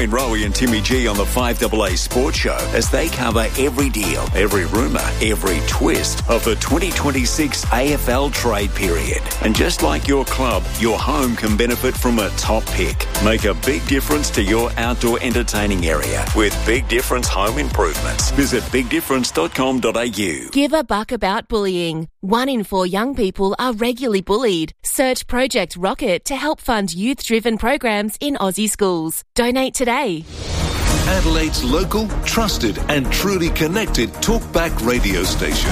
Rowie and Timmy G on the 5AA Sports Show as they cover every deal, every rumour, every twist of the 2026 AFL trade period. And just like your club, your home can benefit from a top pick. Make a big difference to your outdoor entertaining area with Big Difference Home Improvements. Visit bigdifference.com.au. Give a buck about bullying. 1 in 4 young people are regularly bullied. Search Project Rocket to help fund youth-driven programs in Aussie schools. Donate today. Adelaide's local, trusted and truly connected talkback radio station.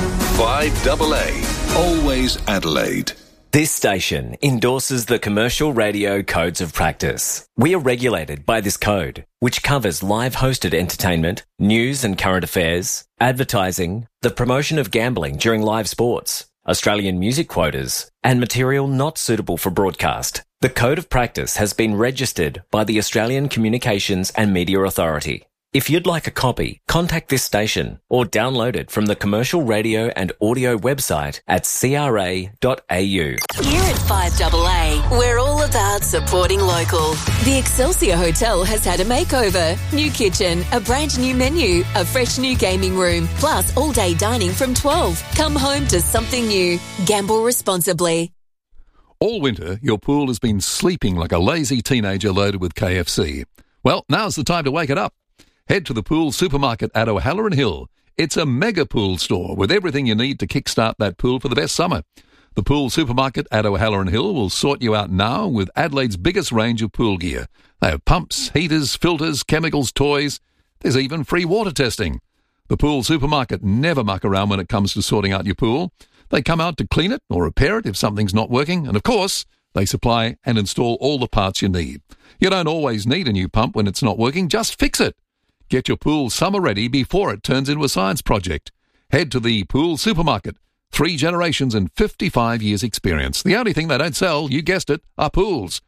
5AA. Always Adelaide. This station endorses the Commercial Radio Codes of Practice. We are regulated by this code, which covers live hosted entertainment, news and current affairs, advertising, the promotion of gambling during live sports, Australian music quotas, and material not suitable for broadcast. The Code of Practice has been registered by the Australian Communications and Media Authority. If you'd like a copy, contact this station or download it from the Commercial Radio and Audio website at cra.au. Here at 5AA, we're all about supporting local. The Excelsior Hotel has had a makeover. New kitchen, a brand new menu, a fresh new gaming room, plus all-day dining from 12. Come home to something new. Gamble responsibly. All winter, your pool has been sleeping like a lazy teenager loaded with KFC. Well, now's the time to wake it up. Head to the Pool Supermarket at O'Halloran Hill. It's a mega pool store with everything you need to kickstart that pool for the best summer. The Pool Supermarket at O'Halloran Hill will sort you out now with Adelaide's biggest range of pool gear. They have pumps, heaters, filters, chemicals, toys. There's even free water testing. The Pool Supermarket never muck around when it comes to sorting out your pool. They come out to clean it or repair it if something's not working. And of course, they supply and install all the parts you need. You don't always need a new pump when it's not working. Just fix it. Get your pool summer ready before it turns into a science project. Head to the Pool Supermarket. 3 generations and 55 years experience. The only thing they don't sell, you guessed it, are pools.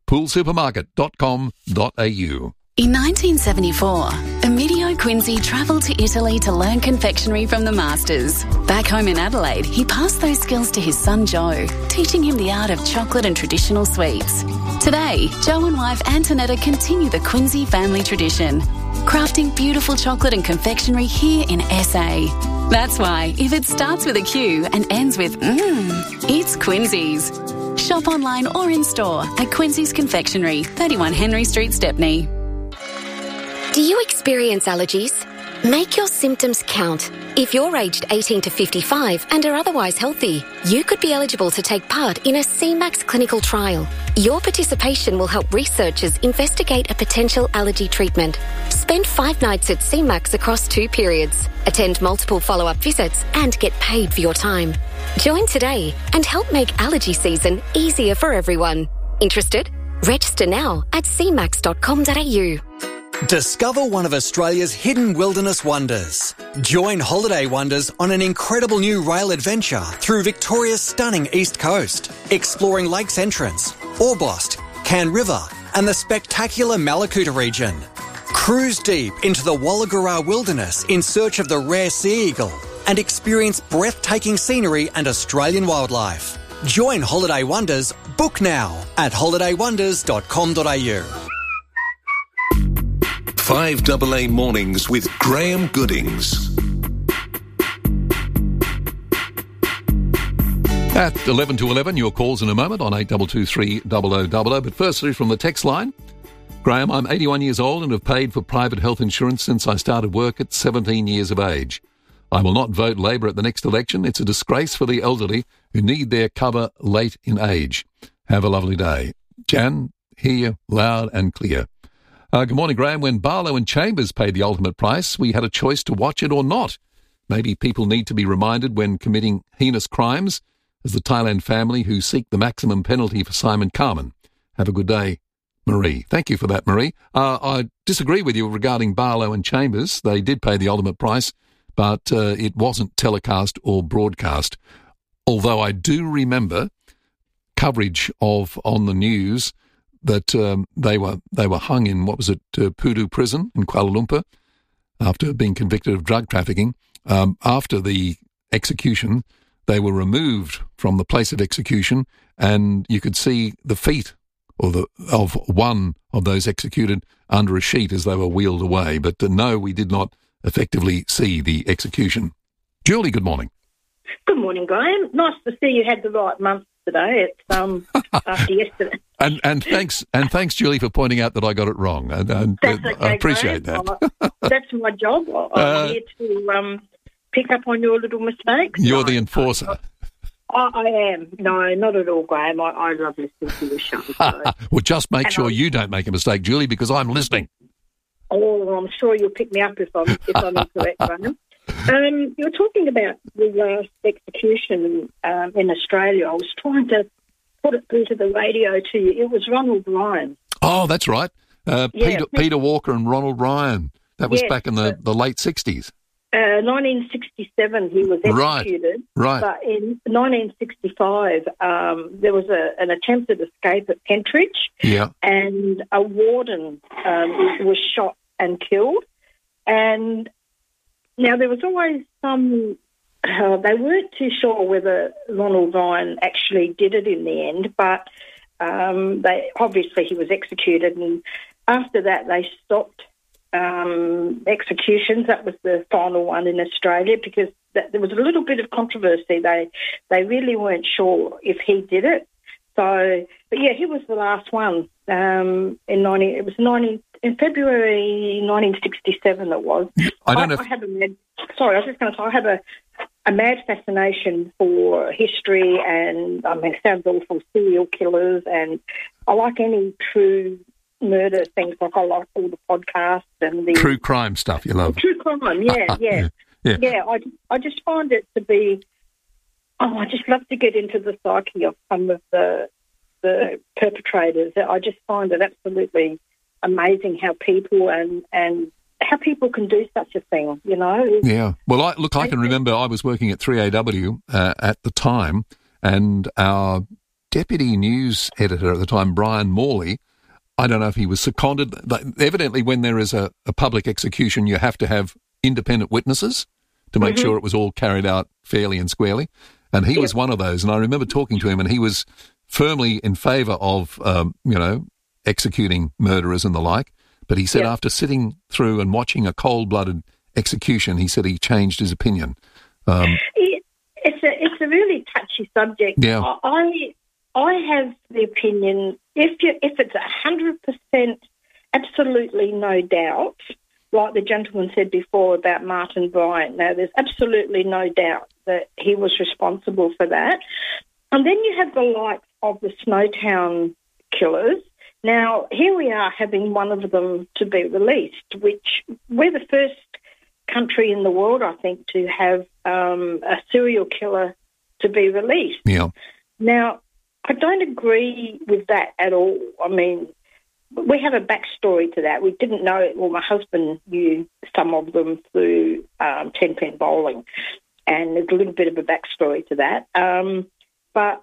Poolsupermarket.com.au. In 1974, Emilio Quincy travelled to Italy to learn confectionery from the masters. Back home in Adelaide, he passed those skills to his son Joe, teaching him the art of chocolate and traditional sweets. Today, Joe and wife Antonetta continue the Quincy family tradition, crafting beautiful chocolate and confectionery here in SA. That's why, if it starts with a Q and ends with it's Quincy's. Shop online or in store at Quincy's Confectionery, 31 Henry Street, Stepney. Do you experience allergies? Make your symptoms count. If you're aged 18 to 55 and are otherwise healthy, you could be eligible to take part in a CMAX clinical trial. Your participation will help researchers investigate a potential allergy treatment. Spend 5 nights at CMAX across 2 periods. Attend multiple follow-up visits and get paid for your time. Join today and help make allergy season easier for everyone. Interested? Register now at cmax.com.au. Discover one of Australia's hidden wilderness wonders. Join Holiday Wonders on an incredible new rail adventure through Victoria's stunning east coast, exploring Lakes Entrance, Orbost, Can River and the spectacular Malakuta region. Cruise deep into the Walagura wilderness in search of the rare sea eagle and experience breathtaking scenery and Australian wildlife. Join Holiday Wonders. Book now at holidaywonders.com.au. 5AA Mornings with Graham Goodings. At 11 to 11, your calls in a moment on 8223 0000. But firstly, from the text line, Graham, I'm 81 years old and have paid for private health insurance since I started work at 17 years of age. I will not vote Labor at the next election. It's a disgrace for the elderly who need their cover late in age. Have a lovely day. Jan, hear you loud and clear. Good morning, Graham. When Barlow and Chambers paid the ultimate price, we had a choice to watch it or not. Maybe people need to be reminded when committing heinous crimes, as the Thailand family who seek the maximum penalty for Simon Carman. Have a good day, Marie. Thank you for that, Marie. I disagree with you regarding Barlow and Chambers. They did pay the ultimate price, but it wasn't telecast or broadcast. Although I do remember coverage of on the news that they were hung in, Pudu prison in Kuala Lumpur after being convicted of drug trafficking. After the execution, they were removed from the place of execution, and you could see the feet of one of those executed under a sheet as they were wheeled away. But no, we did not effectively see the execution. Julie, good morning. Good morning, Graham. Nice to see you had the right month today. It's after yesterday. And thanks, Julie, for pointing out that I got it wrong. And That's okay, I appreciate Graham. that. That's my job. I'm here to pick up on your little mistakes. You're the enforcer. I am. No, not at all, Graham. I love listening to your show. So. Well, just make sure you don't make a mistake, Julie, because I'm listening. Oh, I'm sure you'll pick me up if I'm incorrect, Graham. You were talking about the last execution in Australia. I was trying to put it through to the radio to you. It was Ronald Ryan. Oh, that's right. Peter Walker and Ronald Ryan. That was back in the late 60s. 1967 he was executed. Right. But in 1965 there was an attempted escape at Pentridge. Yeah. And a warden was shot and killed. And now there was always some... they weren't too sure whether Ronald Ryan actually did it in the end, but obviously he was executed, and after that they stopped executions. That was the final one in Australia because there was a little bit of controversy. They really weren't sure if he did it. So, but yeah, he was the last one in February 1967. It was. I have a mad fascination for history, and I mean, it sounds awful, serial killers, and I like any true murder things. Like I like all the podcasts and the true crime stuff. You love true crime, yeah. I just find it to be. Oh, I just love to get into the psyche of some of the perpetrators. I just find it absolutely amazing how people and how people can do such a thing, you know. Yeah. Well, I can remember I was working at 3AW at the time, and our deputy news editor at the time, Brian Morley, I don't know if he was seconded. Evidently, when there is a public execution, you have to have independent witnesses to make sure it was all carried out fairly and squarely. And he was one of those. And I remember talking to him, and he was firmly in favour of, executing murderers and the like. But he said after sitting through and watching a cold-blooded execution, he said he changed his opinion. It's a really touchy subject. Yeah. I have the opinion if it's 100% absolutely no doubt, like the gentleman said before about Martin Bryant. Now, there's absolutely no doubt that he was responsible for that. And then you have the likes of the Snowtown killers. Now, here we are having one of them to be released, which we're the first country in the world, I think, to have a serial killer to be released. Yeah. Now, I don't agree with that at all. I mean, we have a backstory to that. We didn't know it. Well, my husband knew some of them through 10-pin bowling, and there's a little bit of a backstory to that. But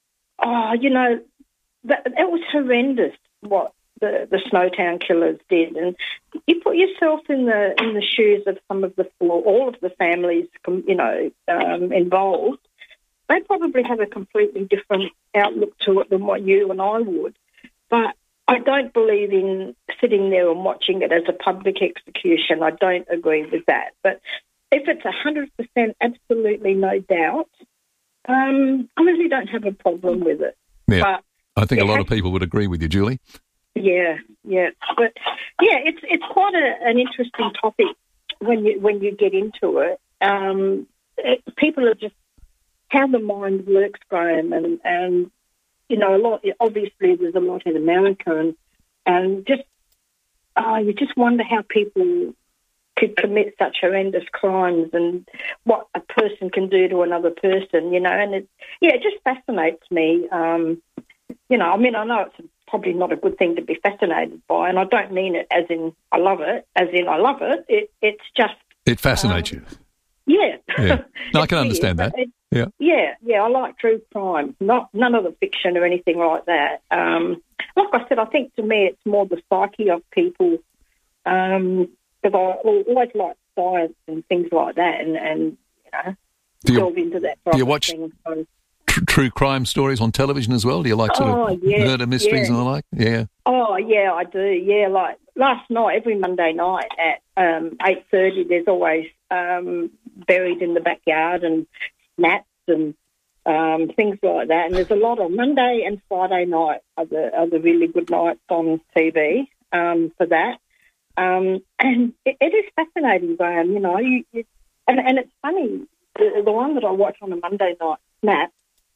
that was horrendous what the Snowtown killers did, and you put yourself in the shoes of all of the families, involved. They probably have a completely different outlook to it than what you and I would. But I don't believe in sitting there and watching it as a public execution. I don't agree with that. But if it's 100% absolutely no doubt, I really don't have a problem with it. Yeah, but I think a lot of people would agree with you, Julie. Yeah. But yeah, it's quite an interesting topic when you get into it. People are just how the mind works, Graham, and a lot. Obviously, there's a lot in America, and just you just wonder how people could commit such horrendous crimes and what a person can do to another person, and it just fascinates me. I know it's probably not a good thing to be fascinated by, and I don't mean it as in I love it. It's just it fascinates you. Yeah. No, I can understand that. Yeah, I like true crime, none of the fiction or anything like that. Like I said, I think to me it's more the psyche of people, because I always like science and things like that, and delve into that. Do you watch true crime stories on television as well? Do you like murder mysteries and the like? Yeah. Oh, yeah, I do. Yeah, like last night, every Monday night at 8:30, there's always Buried in the Backyard and Snaps and things like that. And there's a lot on Monday and Friday night are the really good nights on TV for that. And it is fascinating, Graham, you know. And it's funny, the one that I watch on a Monday night, Snap,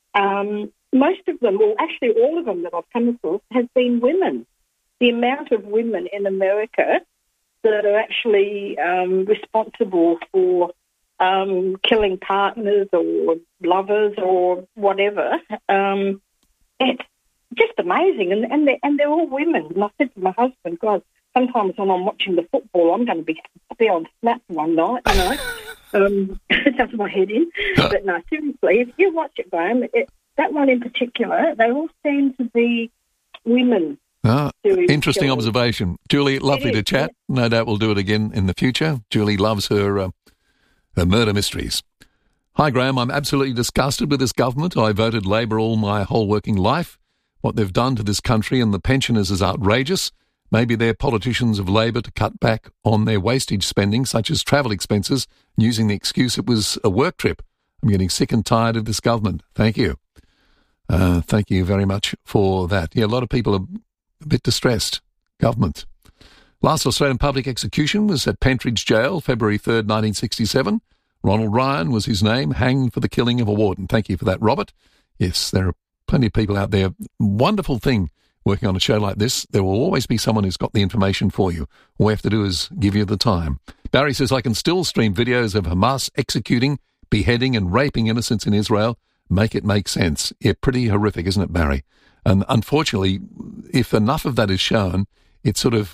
most of them, well, actually all of them that I've come across, has been women. The amount of women in America that are actually responsible for killing partners or lovers or whatever, it's just amazing. And they're all women. And I said to my husband, God, sometimes when I'm watching the football, I'm going to be on Snap one night, you know. It does my head in. But no, seriously, if you watch it, Graham, that one in particular, they all seem to be women. Interesting observation. Julie, lovely to chat. No doubt we'll do it again in the future. Julie loves her murder mysteries. Hi, Graham. I'm absolutely disgusted with this government. I voted Labor all my whole working life. What they've done to this country and the pensioners is outrageous. Maybe they're politicians of Labor to cut back on their wastage spending, such as travel expenses, using the excuse it was a work trip. I'm getting sick and tired of this government. Thank you. Thank you very much for that. Yeah, a lot of people are a bit distressed. Government. Last Australian public execution was at Pentridge Jail, February 3rd, 1967. Ronald Ryan was his name, hanged for the killing of a warden. Thank you for that, Robert. Yes, there are plenty of people out there. Wonderful thing working on a show like this. There will always be someone who's got the information for you. All we have to do is give you the time. Barry says, I can still stream videos of Hamas executing, beheading and raping innocents in Israel. Make it make sense. Yeah, pretty horrific, isn't it, Barry? And unfortunately, if enough of that is shown, it sort of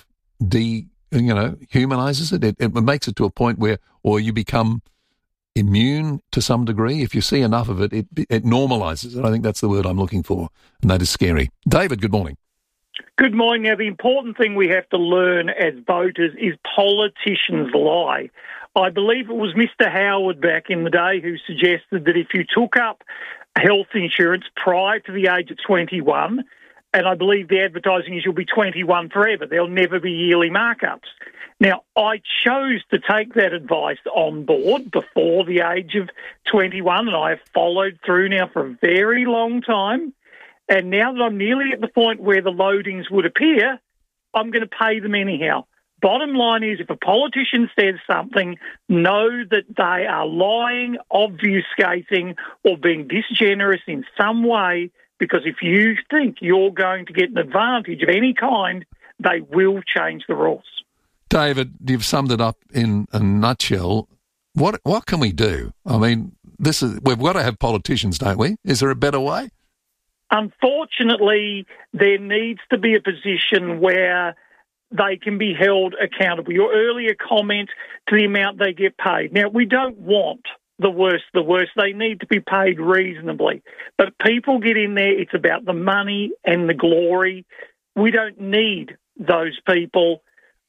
humanizes it. It makes it to a point where, or you become immune to some degree. If you see enough of it, it normalizes it. I think that's the word I'm looking for, and that is scary. David, good morning. Good morning. Now, the important thing we have to learn as voters is politicians lie. I believe it was Mr. Howard back in the day who suggested that if you took up health insurance prior to the age of 21, and I believe the advertising is you'll be 21 forever, there'll never be yearly markups. Now, I chose to take that advice on board before the age of 21, and I have followed through now for a very long time. And now that I'm nearly at the point where the loadings would appear, I'm going to pay them anyhow. Bottom line is, if a politician says something, know that they are lying, obfuscating, or being disgenerous in some way, because if you think you're going to get an advantage of any kind, they will change the rules. David, you've summed it up in a nutshell. What can we do? I mean, we've got to have politicians, don't we? Is there a better way? Unfortunately, there needs to be a position where they can be held accountable. Your earlier comment to the amount they get paid. Now, we don't want the worst. They need to be paid reasonably. But people get in there, it's about the money and the glory. We don't need those people.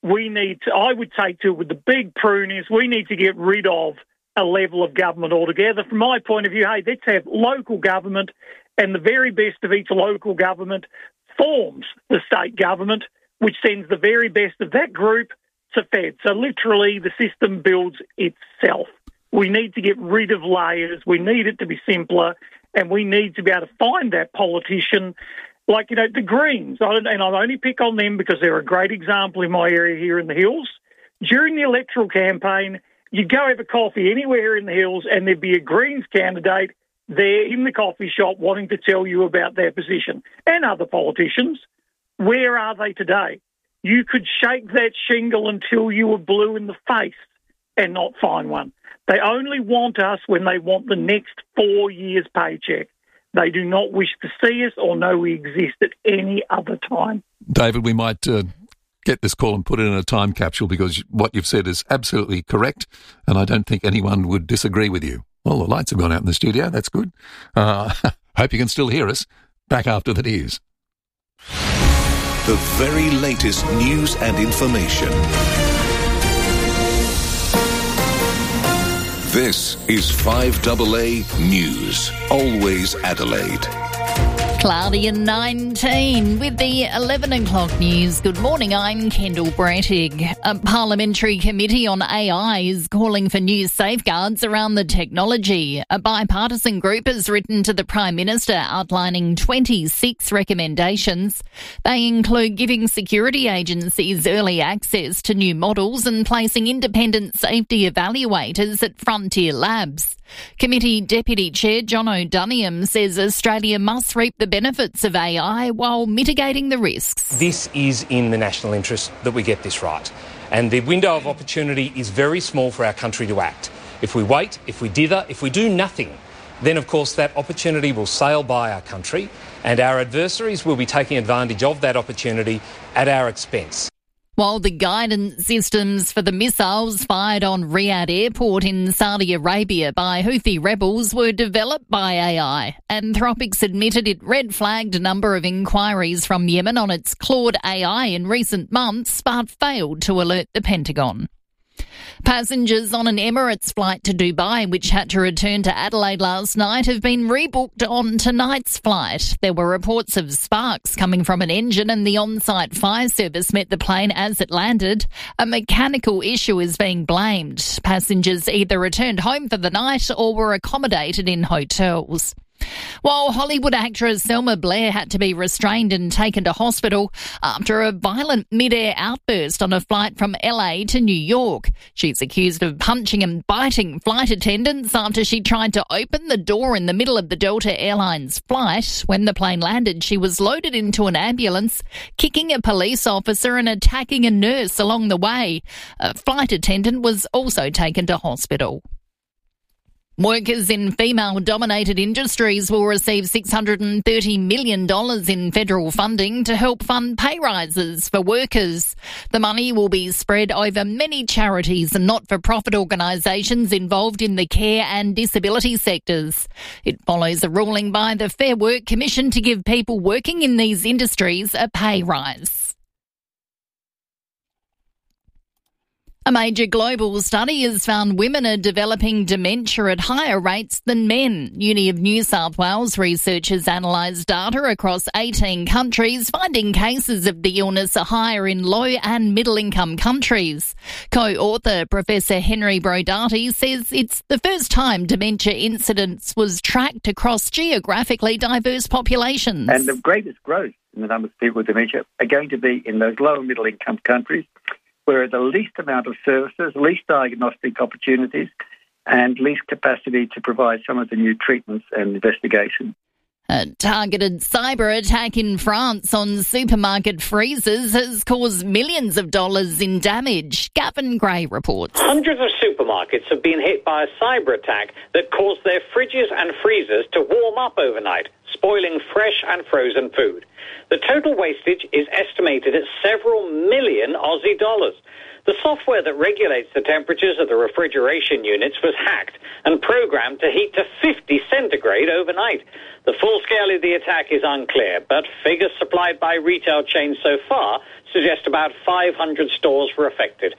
I would take to it with the big prune is we need to get rid of a level of government altogether. From my point of view, let's have local government, and the very best of each local government forms the state government, which sends the very best of that group to Fed. So literally the system builds itself. We need to get rid of layers. We need it to be simpler, and we need to be able to find that politician. Like, the Greens, and I'll only pick on them because they're a great example in my area here in the Hills. During the electoral campaign, you'd go have a coffee anywhere in the Hills and there'd be a Greens candidate there in the coffee shop wanting to tell you about their position. And other politicians, where are they today? You could shake that shingle until you were blue in the face and not find one. They only want us when they want the next 4 years' paycheck. They do not wish to see us or know we exist at any other time. David, we might get this call and put it in a time capsule because what you've said is absolutely correct, and I don't think anyone would disagree with you. Well, the lights have gone out in the studio. That's good. Hope you can still hear us. Back after the news. The very latest news and information. This is 5AA News. Always Adelaide. Cloudy and 19 with the 11 o'clock news. Good morning, I'm Kendall Brettig. A parliamentary committee on AI is calling for new safeguards around the technology. A bipartisan group has written to the Prime Minister outlining 26 recommendations. They include giving security agencies early access to new models and placing independent safety evaluators at frontier labs. Committee Deputy Chair John O'Duniam says Australia must reap the benefits of AI while mitigating the risks. This is in the national interest that we get this right. And the window of opportunity is very small for our country to act. If we wait, if we dither, if we do nothing, then of course that opportunity will sail by our country and our adversaries will be taking advantage of that opportunity at our expense. While the guidance systems for the missiles fired on Riyadh Airport in Saudi Arabia by Houthi rebels were developed by AI, Anthropics admitted it red-flagged a number of inquiries from Yemen on its Claude AI in recent months, but failed to alert the Pentagon. Passengers on an Emirates flight to Dubai, which had to return to Adelaide last night, have been rebooked on tonight's flight. There were reports of sparks coming from an engine and the on-site fire service met the plane as it landed. A mechanical issue is being blamed. Passengers either returned home for the night or were accommodated in hotels. While Hollywood actress Selma Blair had to be restrained and taken to hospital after a violent mid-air outburst on a flight from LA to New York. She's accused of punching and biting flight attendants after she tried to open the door in the middle of the Delta Airlines flight. When the plane landed, she was loaded into an ambulance, kicking a police officer and attacking a nurse along the way. A flight attendant was also taken to hospital. Workers in female-dominated industries will receive $630 million in federal funding to help fund pay rises for workers. The money will be spread over many charities and not-for-profit organisations involved in the care and disability sectors. It follows a ruling by the Fair Work Commission to give people working in these industries a pay rise. A major global study has found women are developing dementia at higher rates than men. Uni of New South Wales researchers analysed data across 18 countries, finding cases of the illness are higher in low and middle-income countries. Co-author Professor Henry Brodati says it's the first time dementia incidence was tracked across geographically diverse populations. And the greatest growth in the number of people with dementia are going to be in those low and middle-income countries, where the least amount of services, least diagnostic opportunities, and least capacity to provide some of the new treatments and investigations. A targeted cyber attack in France on supermarket freezers has caused millions of dollars in damage. Gavin Gray reports. Hundreds of supermarkets have been hit by a cyber attack that caused their fridges and freezers to warm up overnight, spoiling fresh and frozen food. The total wastage is estimated at several million Aussie dollars. The software that regulates the temperatures of the refrigeration units was hacked and programmed to heat to 50 centigrade overnight. The full scale of the attack is unclear, but figures supplied by retail chains so far suggest about 500 stores were affected.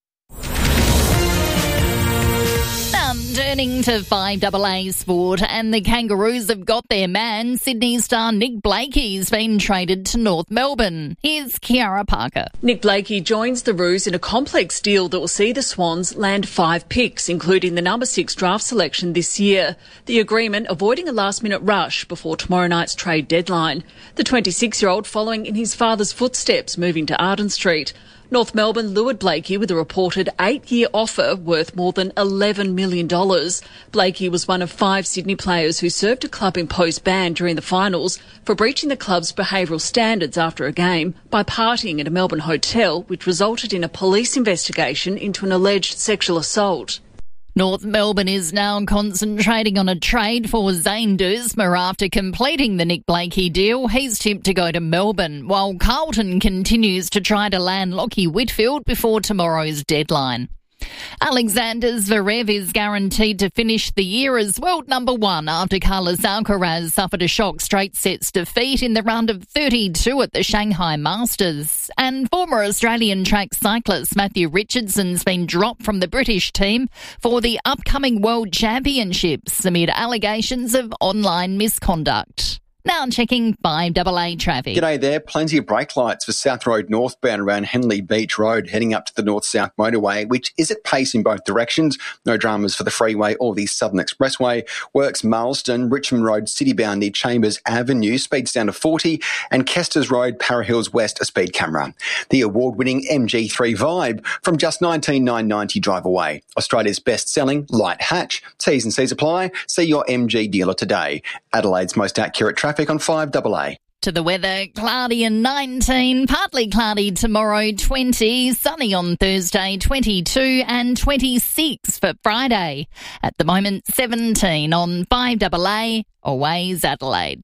Turning to 5AA sport, and the Kangaroos have got their man. Sydney star Nick Blakey's been traded to North Melbourne. Here's Kiara Parker. Nick Blakey joins the Roos in a complex deal that will see the Swans land 5 picks, including the number 6 draft selection this year. The agreement avoiding a last-minute rush before tomorrow night's trade deadline. The 26-year-old following in his father's footsteps, moving to Arden Street. North Melbourne lured Blakey with a reported 8-year offer worth more than $11 million. Blakey was one of 5 Sydney players who served a club imposed ban during the finals for breaching the club's behavioural standards after a game by partying at a Melbourne hotel, which resulted in a police investigation into an alleged sexual assault. North Melbourne is now concentrating on a trade for Zane Duursma after completing the Nick Blakey deal. He's tipped to go to Melbourne, while Carlton continues to try to land Lockie Whitfield before tomorrow's deadline. Alexander Zverev is guaranteed to finish the year as world number one after Carlos Alcaraz suffered a shock straight sets defeat in the round of 32 at the Shanghai Masters. And former Australian track cyclist Matthew Richardson's been dropped from the British team for the upcoming World Championships amid allegations of online misconduct. Now checking 5AA traffic. G'day there. Plenty of brake lights for South Road northbound around Henley Beach Road heading up to the north-south motorway, which is at pace in both directions. No dramas for the freeway or the Southern Expressway. Works Marlston, Richmond Road citybound near Chambers Avenue, speeds down to 40, and Kester's Road, Para Hills West, a speed camera. The award-winning MG3 Vibe from just $19,990 drive away. Australia's best-selling light hatch. T's and C's apply. See your MG dealer today. Adelaide's most accurate traffic on 5AA. To the weather, cloudy and 19, partly cloudy tomorrow 20, sunny on Thursday 22 and 26 for Friday. At the moment 17 on 5AA, always Adelaide.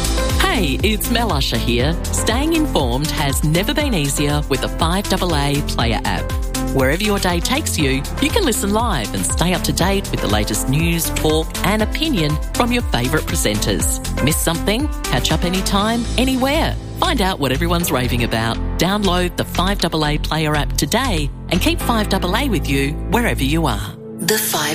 Hey, it's Mel Usher here. Staying informed has never been easier with the 5AA Player app. Wherever your day takes you, you can listen live and stay up to date with the latest news, talk and opinion from your favourite presenters. Miss something? Catch up anytime, anywhere. Find out what everyone's raving about. Download the 5AA Player app today and keep 5AA with you wherever you are. The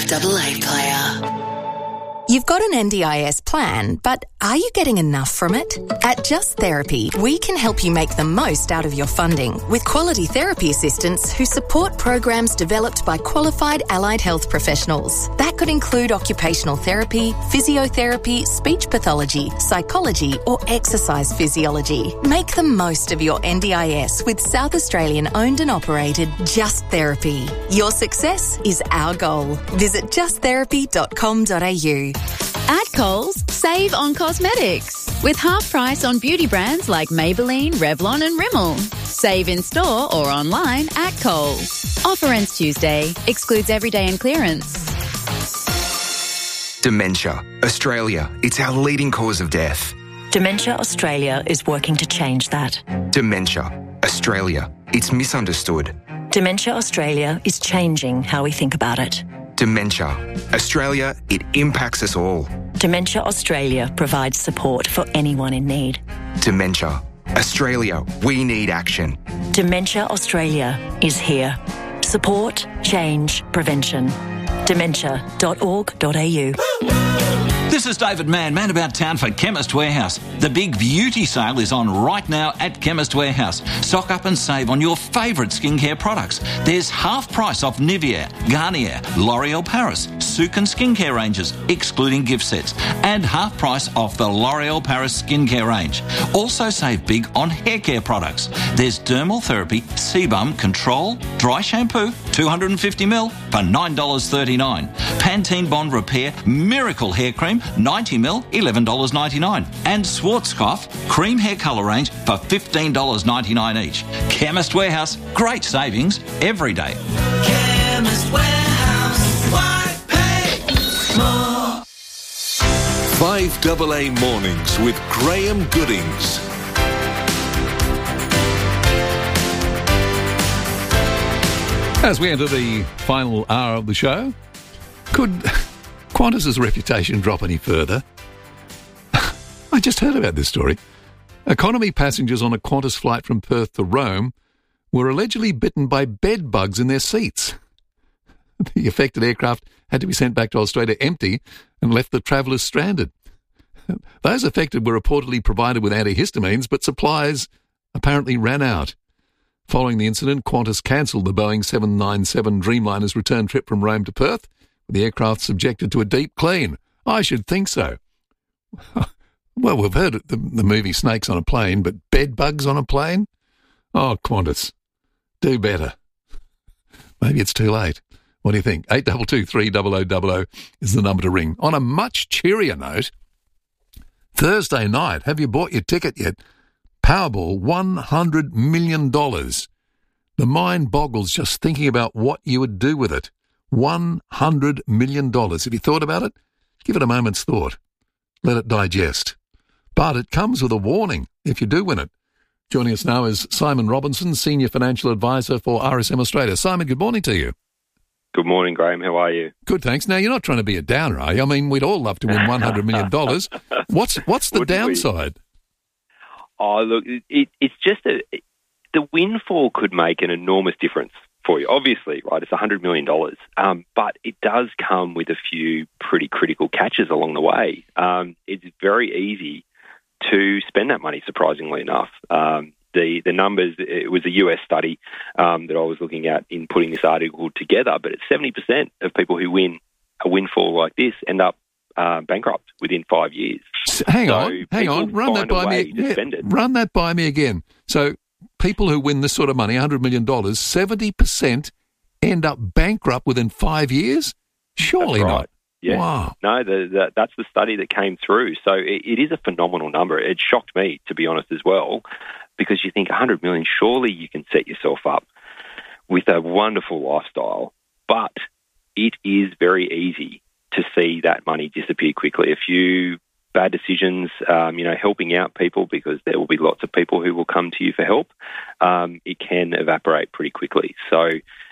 5AA Player. You've got an NDIS plan, but are you getting enough from it? At Just Therapy, we can help you make the most out of your funding with quality therapy assistants who support programs developed by qualified allied health professionals. That could include occupational therapy, physiotherapy, speech pathology, psychology, or exercise physiology. Make the most of your NDIS with South Australian owned and operated Just Therapy. Your success is our goal. Visit justtherapy.com.au. At Coles, save on cosmetics with half price on beauty brands like Maybelline, Revlon and Rimmel. Save in store or online at Coles. Offer ends Tuesday. Excludes everyday and clearance. Dementia. Australia. It's our leading cause of death. Dementia Australia is working to change that. Dementia. Australia. It's misunderstood. Dementia Australia is changing how we think about it. Dementia. Australia, it impacts us all. Dementia Australia provides support for anyone in need. Dementia. Australia, we need action. Dementia Australia is here. Support, change, prevention. Dementia.org.au. This is David Mann about town for Chemist Warehouse. The big beauty sale is on right now at Chemist Warehouse. Stock up and save on your favourite skincare products. There's half price off Nivea, Garnier, L'Oreal Paris, Sukin skincare ranges, excluding gift sets, and half price off the L'Oreal Paris skincare range. Also save big on hair care products. There's Dermal Therapy, Sebum, Control, Dry Shampoo, 250ml for $9.39. Pantene Bond Repair, Miracle Hair Cream, 90ml, $11.99. And Schwarzkopf Cream Hair Colour Range for $15.99 each. Chemist Warehouse, great savings every day. Chemist Warehouse, why pay more? 5AA Mornings with Graham Goodings. As we enter the final hour of the show, could Qantas's reputation drop any further? I just heard about this story. Economy passengers on a Qantas flight from Perth to Rome were allegedly bitten by bed bugs in their seats. The affected aircraft had to be sent back to Australia empty and left the travellers stranded. Those affected were reportedly provided with antihistamines, but supplies apparently ran out. Following the incident, Qantas cancelled the Boeing 797 Dreamliner's return trip from Rome to Perth, with the aircraft subjected to a deep clean. I should think so. Well, we've heard the movie Snakes on a Plane, but bed bugs on a plane? Oh, Qantas, do better. Maybe it's too late. What do you think? 822 300 is the number to ring. On a much cheerier note, Thursday night, have you bought your ticket yet? Powerball, $100 million. The mind boggles just thinking about what you would do with it. $100 million. Have you thought about it? Give it a moment's thought. Let it digest. But it comes with a warning if you do win it. Joining us now is Simon Robinson, Senior Financial Advisor for RSM Australia. Simon, good morning to you. Good morning, Graham. How are you? Good, thanks. Now, you're not trying to be a downer, are you? I mean, we'd all love to win $100 million. What's the downside? Oh, look, it's just the windfall could make an enormous difference for you. Obviously, right, it's $100 million, but it does come with a few pretty critical catches along the way. It's very easy to spend that money, surprisingly enough. The numbers, it was a US study that I was looking at in putting this article together, but it's 70% of people who win a windfall like this end up bankrupt within 5 years. Hang on. Run that by me. Run that by me again. So people who win this sort of money, $100 million, 70% end up bankrupt within 5 years? Surely That's right. not. Yeah. Wow. No, that's the study that came through. So it is a phenomenal number. It shocked me, to be honest, as well, because you think 100 million, surely you can set yourself up with a wonderful lifestyle, but it is very easy to see that money disappear quickly. A few bad decisions, helping out people, because there will be lots of people who will come to you for help, it can evaporate pretty quickly. So,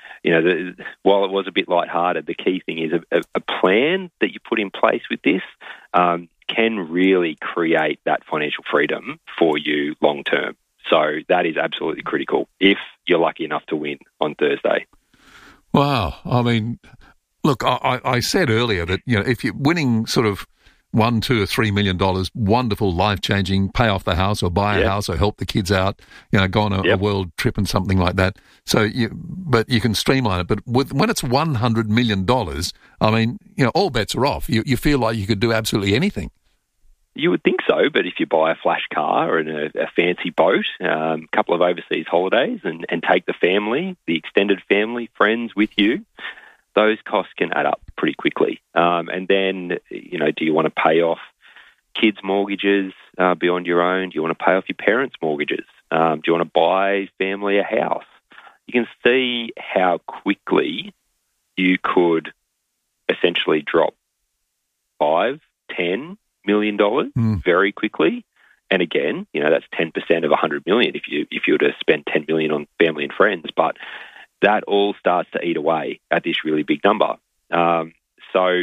while it was a bit lighthearted, the key thing is a plan that you put in place with this can really create that financial freedom for you long term. So that is absolutely critical if you're lucky enough to win on Thursday. Wow. I mean, look, I said earlier that, if you're winning sort of $1, $2, or $3 million, wonderful, life-changing, pay off the house or buy a house or help the kids out, go on a world trip and something like that. So, but you can streamline it. But when it's $100 million, I mean, all bets are off. You feel like you could do absolutely anything. You would think so, but if you buy a flash car and a fancy boat, a couple of overseas holidays and take the family, the extended family, friends with you, those costs can add up pretty quickly. And then, do you want to pay off kids' mortgages beyond your own? Do you want to pay off your parents' mortgages? Do you want to buy family a house? You can see how quickly you could essentially drop $5, $10 million very quickly. And again, that's 10% of $100 million if you were to spend $10 million on family and friends. But that all starts to eat away at this really big number. So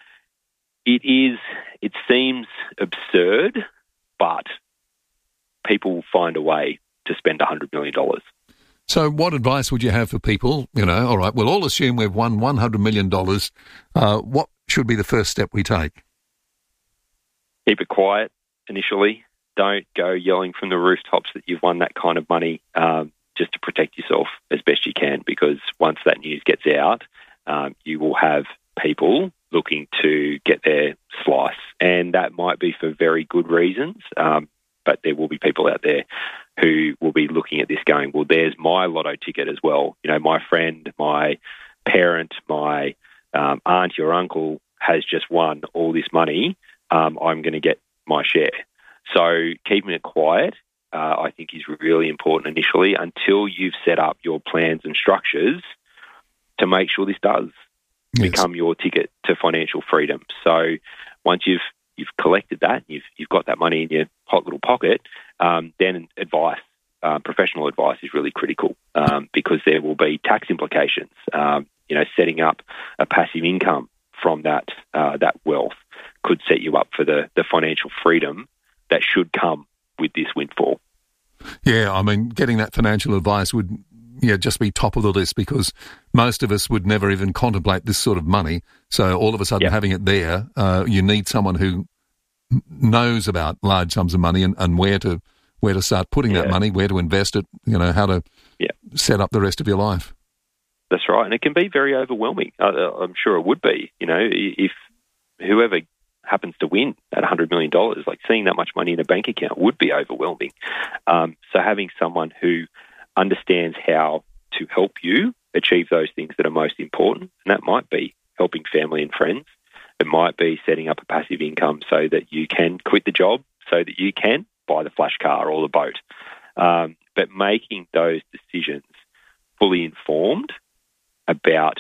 it seems absurd, but people find a way to spend $100 million. So what advice would you have for people? All right, we'll all assume we've won $100 million. What should be the first step we take? Keep it quiet initially. Don't go yelling from the rooftops that you've won that kind of money, just to protect yourself as best you can, because once that news gets out, you will have people looking to get their slice. And that might be for very good reasons, but there will be people out there who will be looking at this going, well, there's my lotto ticket as well. My friend, my parent, my auntie or uncle has just won all this money. I'm going to get my share. So keeping it quiet, I think, is really important initially until you've set up your plans and structures to make sure this does become your ticket to financial freedom. So once you've collected that, you've got that money in your hot little pocket, then advice, professional advice is really critical, because there will be tax implications. Setting up a passive income from that wealth could set you up for the financial freedom that should come with this windfall. Yeah, I mean, getting that financial advice would just be top of the list, because most of us would never even contemplate this sort of money. So all of a sudden having it there, you need someone who knows about large sums of money and where to start putting that money, where to invest it, how to set up the rest of your life. That's right. And it can be very overwhelming. I'm sure it would be, if whoever happens to win at $100 million, like seeing that much money in a bank account would be overwhelming. So having someone who understands how to help you achieve those things that are most important, and that might be helping family and friends. It might be setting up a passive income so that you can quit the job, so that you can buy the flash car or the boat. But making those decisions fully informed about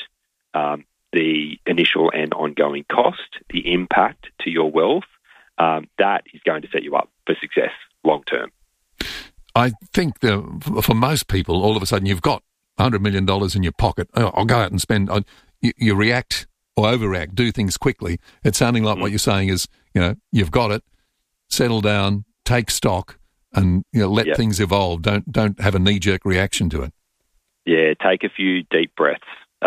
the initial and ongoing cost, the impact to your wealth, that is going to set you up for success long term. I think for most people, all of a sudden you've got $100 million in your pocket. I'll go out and spend. you react or overreact, do things quickly. It's sounding like what you're saying is, you've got it, settle down, take stock, and let things evolve. Don't have a knee-jerk reaction to it. Yeah, take a few deep breaths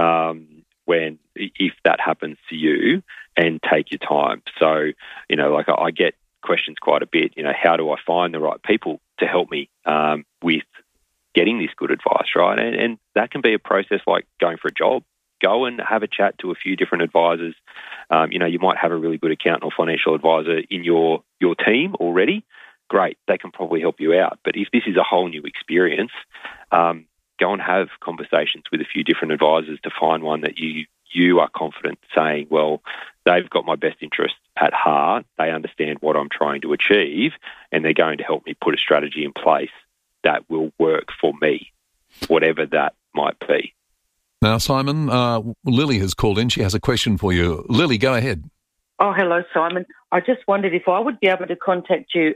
if that happens to you, and take your time. So, I get questions quite a bit, how do I find the right people to help me with getting this good advice, right? And that can be a process like going for a job. Go and have a chat to a few different advisors. You might have a really good accountant or financial advisor in your team already. Great, they can probably help you out. But if this is a whole new experience, go and have conversations with a few different advisors to find one that you are confident saying, well, they've got my best interest at heart, they understand what I'm trying to achieve, and they're going to help me put a strategy in place that will work for me, whatever that might be. Now, Simon, Lily has called in. She has a question for you. Lily, go ahead. Oh, hello, Simon. I just wondered if I would be able to contact you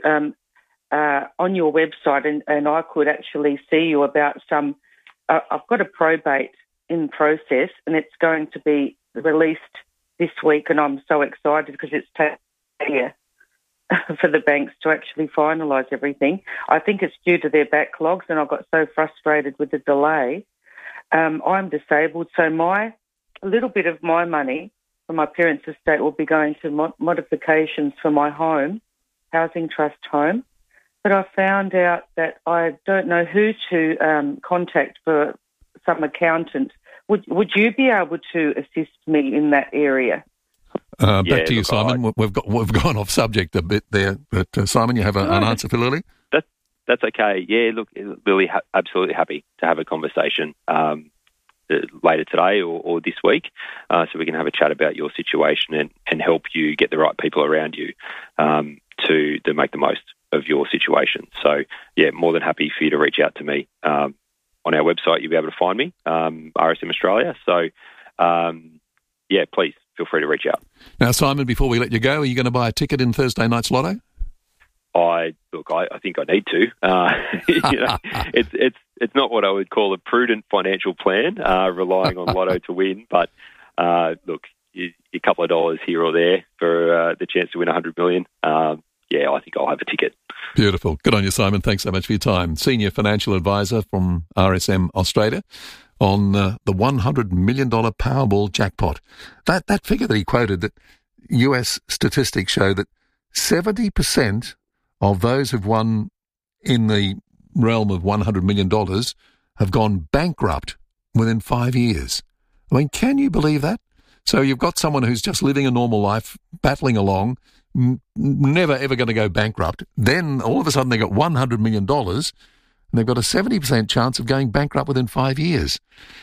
on your website and I could actually see you about some... I've got a probate in process and it's going to be released this week, and I'm so excited because it's taken a year for the banks to actually finalise everything. I think it's due to their backlogs, and I got so frustrated with the delay. I'm disabled, so a little bit of my money from my parents' estate will be going to modifications for my home, housing trust home. But I found out that I don't know who to contact for some accountant. Would you be able to assist me in that area? Back to you, Simon. We've gone off subject a bit there, but Simon, you have an answer for Lily? That's okay. Yeah, look, Lily, absolutely happy to have a conversation later today or this week, so we can have a chat about your situation and help you get the right people around you to make the most of your situation. So, yeah, more than happy for you to reach out to me. On our website, you'll be able to find me, RSM Australia. So, please feel free to reach out. Now, Simon, before we let you go, are you going to buy a ticket in Thursday night's Lotto? I think I need to. It's not what I would call a prudent financial plan, relying on Lotto to win. But look, a couple of dollars here or there for the chance to win $100 million. I think I'll have a ticket. Beautiful. Good on you, Simon. Thanks so much for your time. Senior Financial Advisor from RSM Australia on the $100 million Powerball jackpot. That figure that he quoted, that US statistics show that 70% of those who've won in the realm of $100 million have gone bankrupt within 5 years. I mean, can you believe that? So you've got someone who's just living a normal life, battling along, never ever going to go bankrupt. Then all of a sudden they got $100 million and they've got a 70% chance of going bankrupt within 5 years.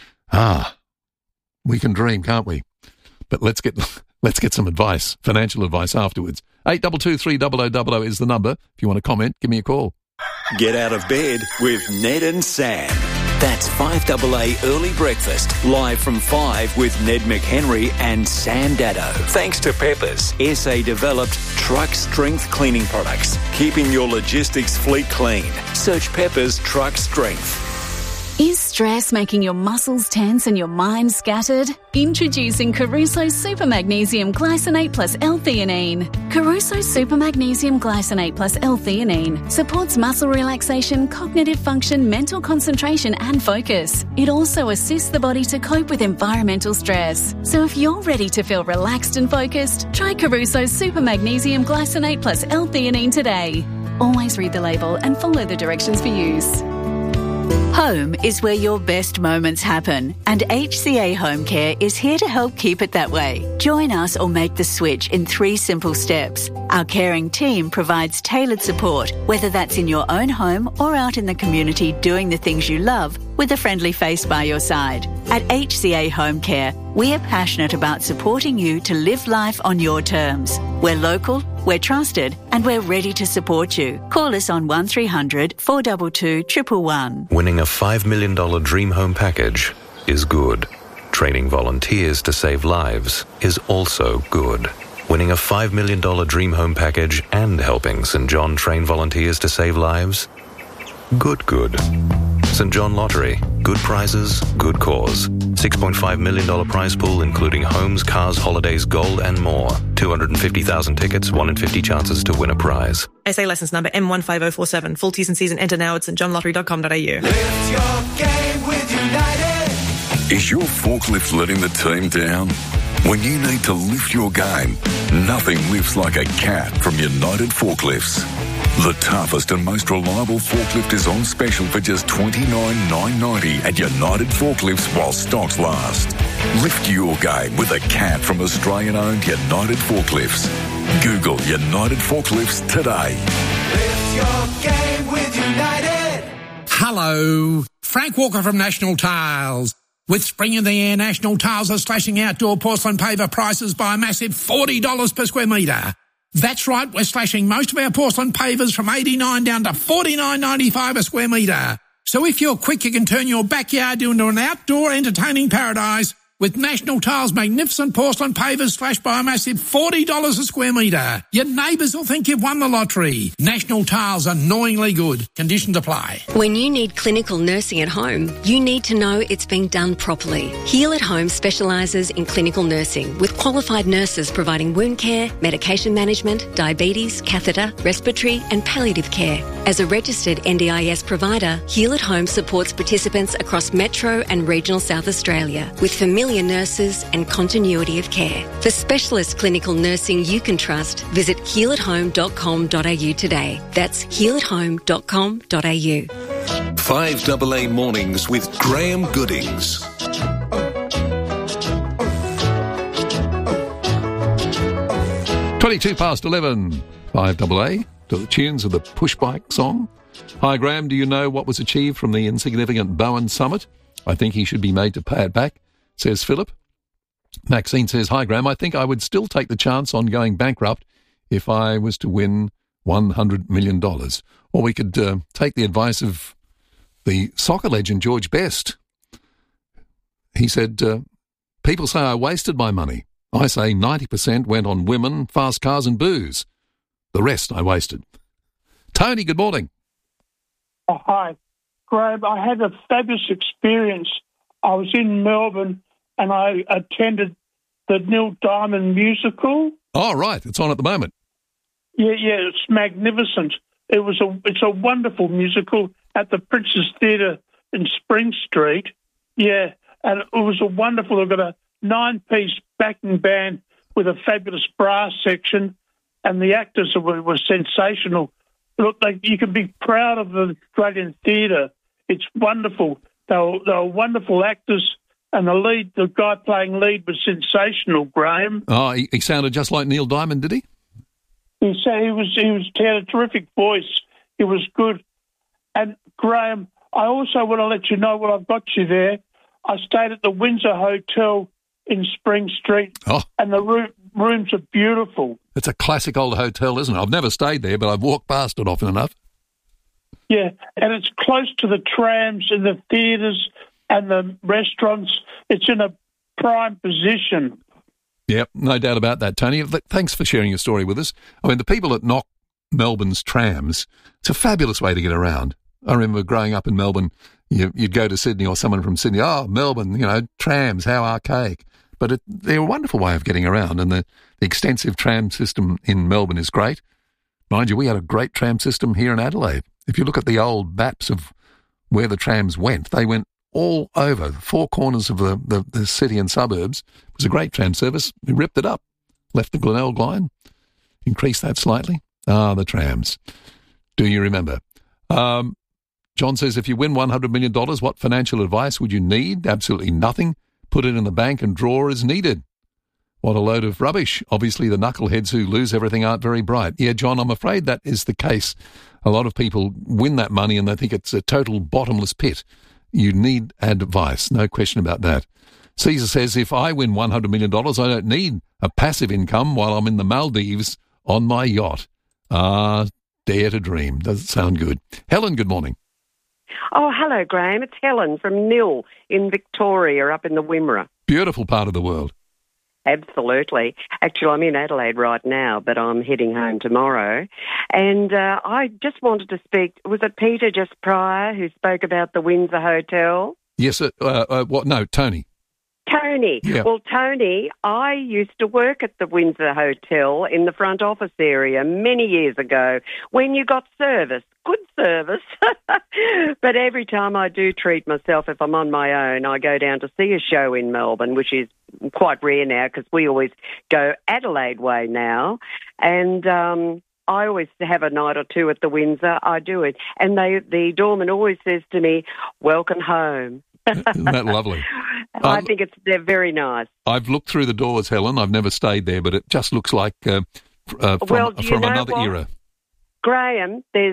We can dream, can't we? But let's get some advice, financial advice afterwards. 822 300 is the number. If you want to comment, give me a call. Get out of bed with Ned and Sam. That's 5AA Early Breakfast, live from 5 with Ned McHenry and Sam Dado. Thanks to Peppers, SA-developed truck strength cleaning products, keeping your logistics fleet clean. Search Peppers Truck Strength. Is stress making your muscles tense and your mind scattered? Introducing Caruso Super Magnesium Glycinate plus L-theanine. Caruso Super Magnesium Glycinate plus L-theanine supports muscle relaxation, cognitive function, mental concentration and focus. It also assists the body to cope with environmental stress. So if you're ready to feel relaxed and focused, try Caruso Super Magnesium Glycinate plus L-theanine today. Always read the label and follow the directions for use. Home is where your best moments happen, and HCA Home Care is here to help keep it that way. Join us or make the switch in 3 simple steps. Our caring team provides tailored support, whether that's in your own home or out in the community doing the things you love with a friendly face by your side. At HCA Home Care, we are passionate about supporting you to live life on your terms. We're local, we're trusted, and we're ready to support you. Call us on 1300 422 111. Winning a $5 million dream home package is good. Training volunteers to save lives is also good. Winning a $5 million dream home package and helping St. John train volunteers to save lives? Good. St. John Lottery. Good prizes, good cause. $6.5 million prize pool, including homes, cars, holidays, gold, and more. 250,000 tickets, 1 in 50 chances to win a prize. SA licence number M15047. Full T's and C's and enter now at stjohnlottery.com.au. Lift your game with United. Is your forklift letting the team down? When you need to lift your game, nothing lifts like a cat from United Forklifts. The toughest and most reliable forklift is on special for just $29,990 at United Forklifts while stocks last. Lift your game with a cat from Australian-owned United Forklifts. Google United Forklifts today. Lift your game with United. Hello, Frank Walker from National Tiles. With spring in the air, National Tiles are slashing outdoor porcelain paver prices by a massive $40 per square metre. That's right, we're slashing most of our porcelain pavers from $89 down to $49.95 a square metre. So if you're quick, you can turn your backyard into an outdoor entertaining paradise with National Tiles' magnificent porcelain pavers slashed by a massive $40 a square metre. Your neighbours will think you've won the lottery. National Tiles, annoyingly good. Conditions apply. When you need clinical nursing at home, you need to know it's being done properly. Heal at Home specialises in clinical nursing with qualified nurses providing wound care, medication management, diabetes, catheter, respiratory and palliative care. As a registered NDIS provider, Heal at Home supports participants across Metro and regional South Australia with familiar nurses and continuity of care. For specialist clinical nursing you can trust, visit healathome.com.au today. That's healathome.com.au. 5AA Mornings with Graham Goodings. 22 past 11. 5AA to the tunes of the Push Bike song. Hi, Graham. Do you know what was achieved from the insignificant Bowen Summit? I think he should be made to pay it back, says Philip. Maxine says, hi, Graham. I think I would still take the chance on going bankrupt if I was to win $100 million. Or we could take the advice of the soccer legend George Best. He said, people say I wasted my money. I say 90% went on women, fast cars and booze. The rest I wasted. Tony, good morning. Oh, hi. Graham, I had a fabulous experience. I was in Melbourne and I attended the Neil Diamond musical. Oh, right. It's on at the moment. Yeah, it's magnificent. It's a wonderful musical at the Princess Theatre in Spring Street. Yeah, and it was a wonderful. They've got a 9-piece backing band with a fabulous brass section, and the actors were sensational. Look, you can be proud of the Australian theatre. It's wonderful. They were wonderful actors, and the guy playing lead was sensational, Graham. Oh, he sounded just like Neil Diamond, did he? He had a terrific voice. It was good. And, Graham, I also want to let you know what I've got you there. I stayed at the Windsor Hotel in Spring Street, and the rooms are beautiful. It's a classic old hotel, isn't it? I've never stayed there, but I've walked past it often enough. Yeah, and it's close to the trams and the theatres and the restaurants. It's in a prime position. Yep, no doubt about that, Tony. Thanks for sharing your story with us. I mean, the people that knock Melbourne's trams, it's a fabulous way to get around. I remember growing up in Melbourne, you'd go to Sydney or someone from Sydney, Melbourne, trams, how archaic. But they're a wonderful way of getting around, and the extensive tram system in Melbourne is great. Mind you, we had a great tram system here in Adelaide. If you look at the old maps of where the trams went, they went all over the four corners of the city and suburbs. It was a great tram service. We ripped it up, left the Glenelg line, increased that slightly. The trams. Do you remember? John says, if you win $100 million, what financial advice would you need? Absolutely nothing. Put it in the bank and draw as needed. What a load of rubbish. Obviously, the knuckleheads who lose everything aren't very bright. Yeah, John, I'm afraid that is the case. A lot of people win that money and they think it's a total bottomless pit. You need advice, no question about that. Caesar says, if I win $100 million, I don't need a passive income while I'm in the Maldives on my yacht. Dare to dream. Does it sound good? Helen, good morning. Oh, hello, Graham. It's Helen from Mill in Victoria, up in the Wimmera. Beautiful part of the world. Absolutely. Actually, I'm in Adelaide right now, but I'm heading home tomorrow. And I just wanted to speak, was it Peter just prior who spoke about the Windsor Hotel? Yes, what? No, Tony. Tony. Yeah. Well, Tony, I used to work at the Windsor Hotel in the front office area many years ago when you got service. Good service. But every time I do treat myself, if I'm on my own, I go down to see a show in Melbourne, which is quite rare now because we always go Adelaide way now. And I always have a night or two at the Windsor. I do it. And the doorman always says to me, "Welcome home." Isn't that lovely? I think they're very nice. I've looked through the doors, Helen. I've never stayed there, but it just looks like from another era. Graham, there's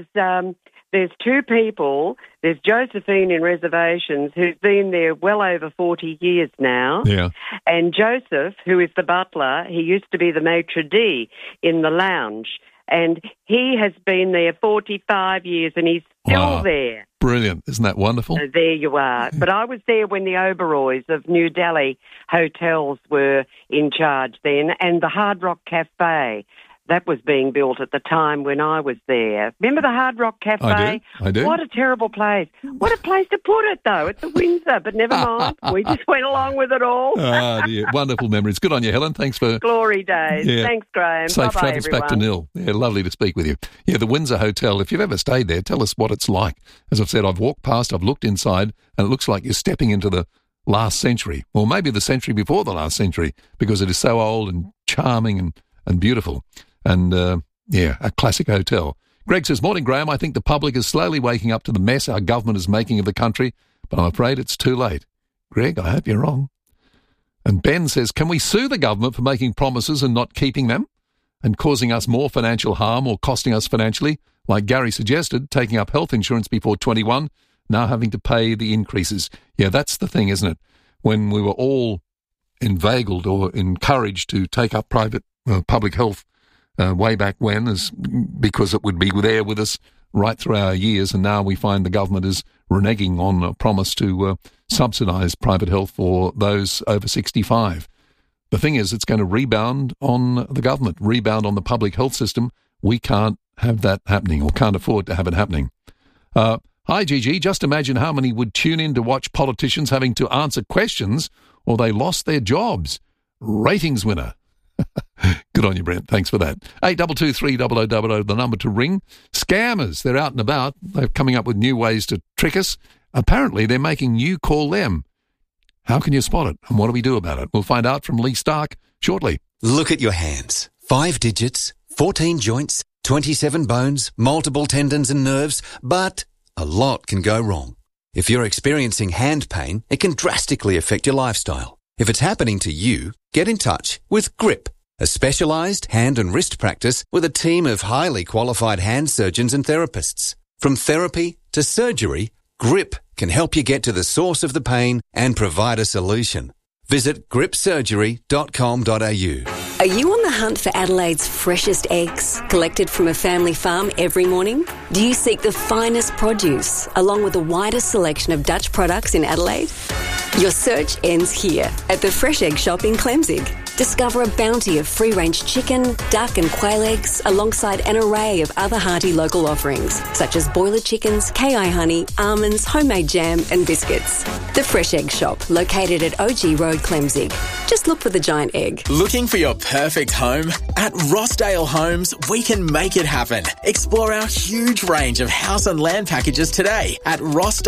two people. There's Josephine in reservations, who's been there well over 40 years now. Yeah. And Joseph, who is the butler, he used to be the maitre d' in the lounge. And he has been there 45 years and he's still there. Brilliant. Isn't that wonderful? So there you are. But I was there when the Oberoys of New Delhi hotels were in charge then, and the Hard Rock Cafe. That was being built at the time when I was there. Remember the Hard Rock Cafe? I do. What a terrible place. What a place to put it, though, at the Windsor. But never mind. We just went along with it all. Oh, dear. Wonderful memories. Good on you, Helen. Thanks for... Glory days. Yeah. Thanks, Graham. Safe Bye-bye, travels everyone. back to Nil. Yeah, lovely to speak with you. Yeah, the Windsor Hotel, if you've ever stayed there, tell us what it's like. As I've said, I've walked past, I've looked inside, and it looks like you're stepping into the last century, or maybe the century before the last century, because it is so old and charming and beautiful. And... yeah, a classic hotel. Greg says, "Morning, Graham. I think the public is slowly waking up to the mess our government is making of the country, but I'm afraid it's too late." Greg, I hope you're wrong. And Ben says, "Can we sue the government for making promises and not keeping them and causing us more financial harm or costing us financially, like Gary suggested, taking up health insurance before 21, now having to pay the increases?" Yeah, that's the thing, isn't it? When we were all inveigled or encouraged to take up public health way back when, because it would be there with us right through our years, and now we find the government is reneging on a promise to subsidise private health for those over 65. The thing is, it's going to rebound on the government, rebound on the public health system. We can't have that happening, or can't afford to have it happening. Hi, Gigi. Just imagine how many would tune in to watch politicians having to answer questions or they lost their jobs. Ratings winner. Good on you, Brent. Thanks for that. 8223 the number to ring. Scammers, they're out and about. They're coming up with new ways to trick us. Apparently, they're making you call them. How can you spot it? And what do we do about it? We'll find out from Lee Stark shortly. Look at your hands. 5 digits, 14 joints, 27 bones, multiple tendons and nerves, but a lot can go wrong. If you're experiencing hand pain, it can drastically affect your lifestyle. If it's happening to you, get in touch with GRIP, a specialised hand and wrist practice with a team of highly qualified hand surgeons and therapists. From therapy to surgery, GRIP can help you get to the source of the pain and provide a solution. Visit gripsurgery.com.au. Are you on the hunt for Adelaide's freshest eggs, collected from a family farm every morning? Do you seek the finest produce, along with the widest selection of Dutch products in Adelaide? Your search ends here, at the Fresh Egg Shop in Clemzig. Discover a bounty of free-range chicken, duck and quail eggs, alongside an array of other hearty local offerings, such as boiler chickens, KI honey, almonds, homemade jam and biscuits. The Fresh Egg Shop, located at OG Road, Clemzig. Just look for the giant egg. Looking for your perfect home? At Rossdale Homes, we can make it happen. Explore our huge range of house and land packages today at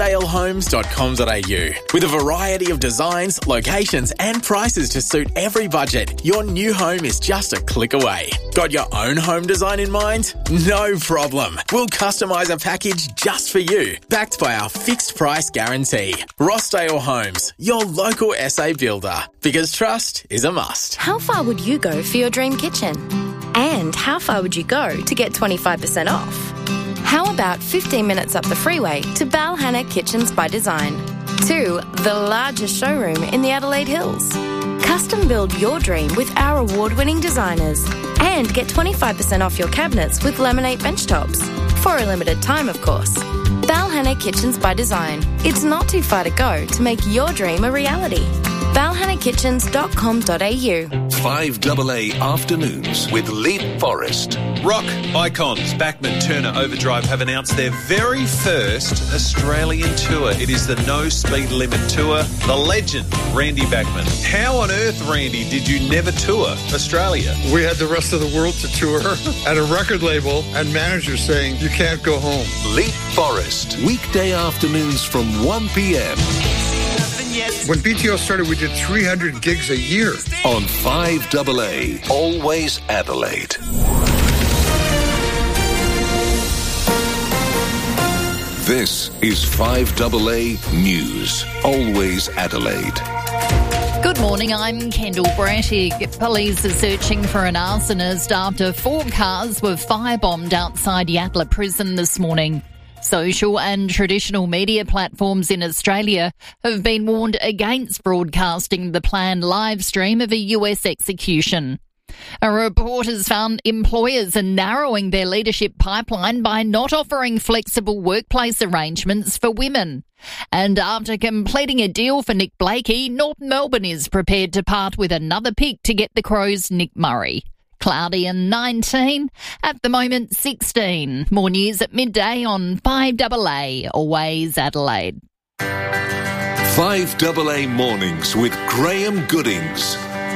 rossdalehomes.com.au. With a variety of designs, locations and prices to suit every budget, your new home is just a click away. Got your own home design in mind? No problem. We'll customise a package just for you, backed by our fixed price guarantee. Rossdale Homes, your local SA builder. Because trust is a must. How far would you go for your dream kitchen? And how far would you go to get 25% off? How about 15 minutes up the freeway to Balhanna Kitchens by Design, to the largest showroom in the Adelaide Hills? Custom build your dream with our award-winning designers and get 25% off your cabinets with laminate bench tops. For a limited time, of course. Balhanna Kitchens by Design. It's not too far to go to make your dream a reality. valhannakitchens.com.au. 5AA Afternoons with Leap Forest. Rock icons Bachman Turner Overdrive have announced their very first Australian tour. It is the No Speed Limit Tour. The legend, Randy Bachman. How on earth, Randy, did you never tour Australia? We had the rest of the world to tour at a record label and managers saying, you can't go home. Leap Forest. Weekday afternoons from 1 p.m. When BTO started, we did 300 gigs a year. On 5AA, Always Adelaide. This is 5AA News, Always Adelaide. Good morning, I'm Kendall Brattig. Police are searching for an arsonist after 4 cars were firebombed outside Yatala Prison this morning. Social and traditional media platforms in Australia have been warned against broadcasting the planned live stream of a US execution. A report has found employers are narrowing their leadership pipeline by not offering flexible workplace arrangements for women. And after completing a deal for Nick Blakey, North Melbourne is prepared to part with another pick to get the Crows' Nick Murray. Cloudy and 19, at the moment 16. More news at midday on 5AA, Always Adelaide. 5AA Mornings with Graham Goodings.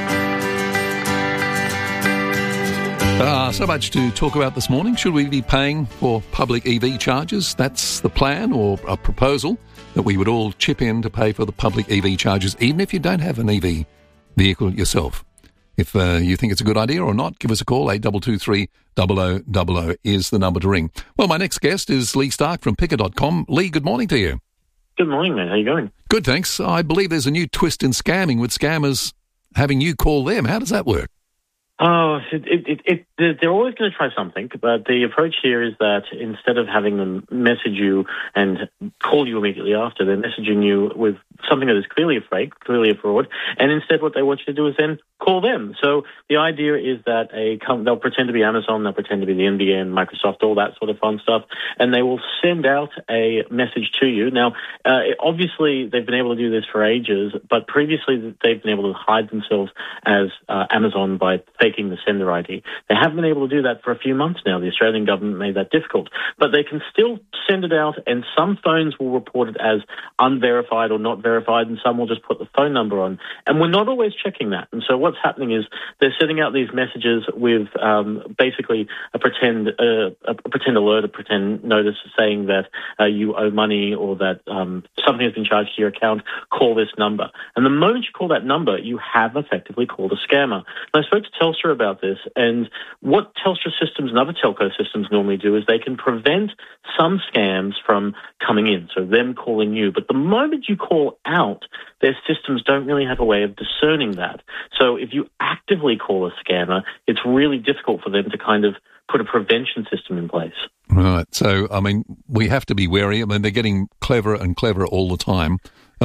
So much to talk about this morning. Should we be paying for public EV charges? That's the plan or a proposal that we would all chip in to pay for the public EV charges, even if you don't have an EV vehicle yourself. If you think it's a good idea or not, give us a call. 8223 0000 is the number to ring. Well, my next guest is Lee Stark from Picker.com. Lee, good morning to you. Good morning, mate. How you going? Good, thanks. I believe there's a new twist in scamming with scammers having you call them. How does that work? Oh, they're always going to try something, but the approach here is that instead of having them message you and call you immediately after, they're messaging you with something that is clearly a fake, clearly a fraud, and instead what they want you to do is then call them. So the idea is that they'll pretend to be Amazon, they'll pretend to be the NBN, Microsoft, all that sort of fun stuff, and they will send out a message to you. Now, obviously, they've been able to do this for ages, but previously they've been able to hide themselves as Amazon by faking the sender ID. They haven't been able to do that for a few months now. The Australian government made that difficult. But they can still send it out, and some phones will report it as unverified or not verified, and some will just put the phone number on. And we're not always checking that. And so what's happening is they're sending out these messages with basically a pretend alert, a pretend notice saying that you owe money or that something has been charged to your account. Call this number. And the moment you call that number, you have effectively called a scammer. And I spoke to Telstra about this, and what Telstra systems and other telco systems normally do is they can prevent some scams from coming in, so them calling you. But the moment you call out, their systems don't really have a way of discerning that. So if you actively call a scammer, it's really difficult for them to kind of put a prevention system in place. Right. So, I mean, we have to be wary. I mean, they're getting cleverer and cleverer all the time.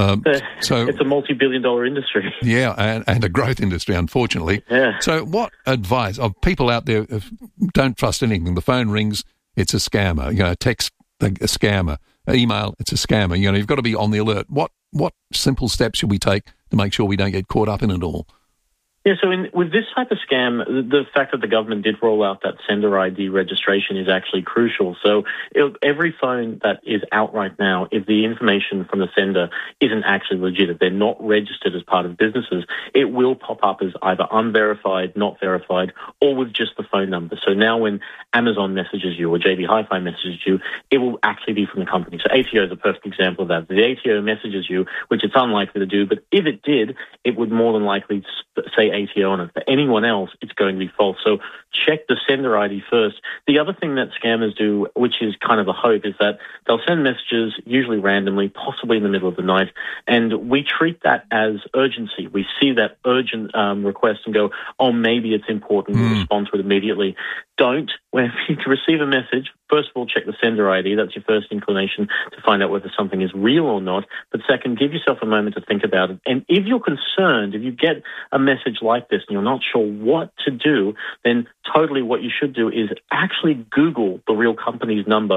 So it's a multi-billion-dollar industry. Yeah, and a growth industry, unfortunately. Yeah. So what advice of people out there don't trust anything? The phone rings, it's a scammer. You know, text, a scammer. Email, it's a scammer. You know, you've got to be on the alert. What simple steps should we take to make sure we don't get caught up in it all? Yeah, so with this type of scam, the fact that the government did roll out that sender ID registration is actually crucial. So every phone that is out right now, if the information from the sender isn't actually legit, if they're not registered as part of businesses, it will pop up as either unverified, not verified, or with just the phone number. So now when Amazon messages you or JB Hi-Fi messages you, it will actually be from the company. So ATO is a perfect example of that. The ATO messages you, which it's unlikely to do, but if it did, it would more than likely say ATO on it. For anyone else, it's going to be false. So check the sender ID first. The other thing that scammers do, which is kind of a hope, is that they'll send messages, usually randomly, possibly in the middle of the night, and we treat that as urgency. We see that urgent request and go, oh, maybe it's important, we'll respond to it immediately. Don't. When you receive a message, first of all, check the sender ID. That's your first inclination to find out whether something is real or not. But second, give yourself a moment to think about it. And if you're concerned, if you get a message like this and you're not sure what to do, then totally what you should do is actually Google the real company's number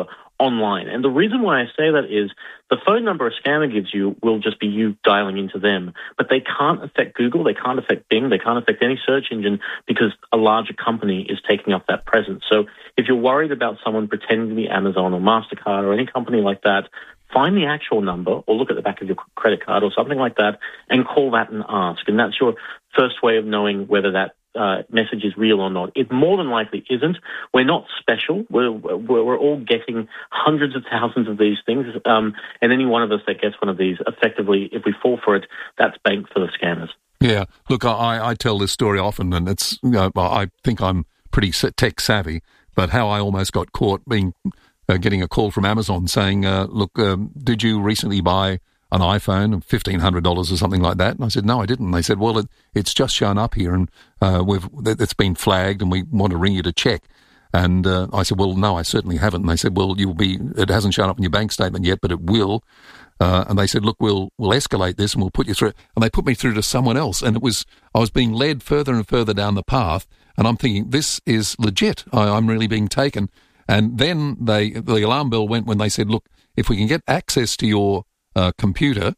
online. And the reason why I say that is the phone number a scammer gives you will just be you dialing into them. But they can't affect Google, they can't affect Bing, they can't affect any search engine because a larger company is taking up that presence. So if you're worried about someone pretending to be Amazon or MasterCard or any company like that, find the actual number or look at the back of your credit card or something like that and call that and ask. And that's your first way of knowing whether that message is real or not. It more than likely isn't. We're not special. We're all getting hundreds of thousands of these things, and any one of us that gets one of these, effectively, if we fall for it, that's bank for the scammers. Yeah, look, I tell this story often, and it's I think I'm pretty tech savvy, but how I almost got caught getting a call from Amazon saying, look, did you recently buy an iPhone of $1,500 or something like that? And I said, no, I didn't. And they said, well, it's just shown up here and it's been flagged and we want to ring you to check. And I said, well, no, I certainly haven't. And they said, well, it hasn't shown up in your bank statement yet, but it will. And they said, look, we'll escalate this and we'll put you through it. And they put me through to someone else. And I was being led further and further down the path. And I'm thinking, this is legit. I'm really being taken. And then the alarm bell went when they said, look, if we can get access to your computer,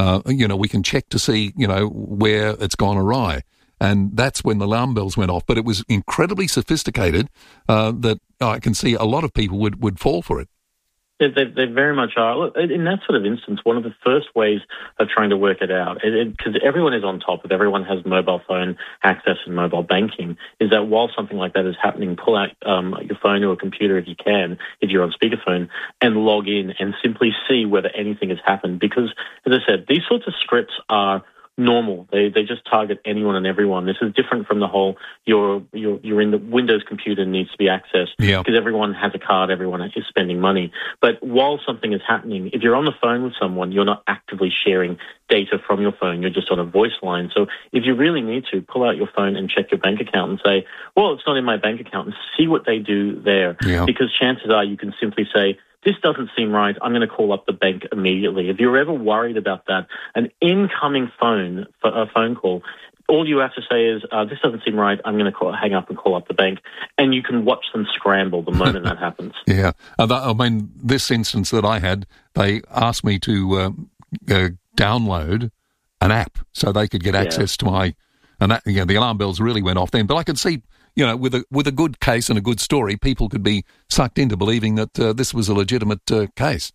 we can check to see, where it's gone awry. And that's when the alarm bells went off. But it was incredibly sophisticated that I can see a lot of people would fall for it. They very much are. Look, in that sort of instance, one of the first ways of trying to work it out, because everyone is on top of, everyone has mobile phone access and mobile banking, is that while something like that is happening, pull out your phone or a computer if you can, if you're on speakerphone, and log in and simply see whether anything has happened. Because, as I said, these sorts of scripts are normal. They just target anyone and everyone. This is different from the whole you're in the Windows computer needs to be accessed because everyone has a card, everyone is spending money. But while something is happening, if you're on the phone with someone, you're not actively sharing data from your phone. You're just on a voice line. So if you really need to, pull out your phone and check your bank account and say, well, it's not in my bank account, and see what they do there. Yeah. Because chances are you can simply say, this doesn't seem right, I'm going to call up the bank immediately. If you're ever worried about that, an incoming phone call, all you have to say is, this doesn't seem right, I'm going to hang up and call up the bank, and you can watch them scramble the moment that happens. Yeah. This instance that I had, they asked me to download an app so they could get access to my... And that, the alarm bells really went off then. But I could see... with a good case and a good story, people could be sucked into believing that this was a legitimate case.